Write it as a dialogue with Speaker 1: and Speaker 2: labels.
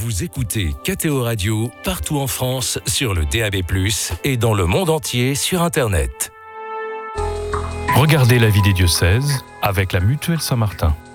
Speaker 1: Vous écoutez KTO Radio partout en France sur le DAB+, et dans le monde entier sur Internet.
Speaker 2: Regardez la vie des diocèses avec la Mutuelle Saint-Martin.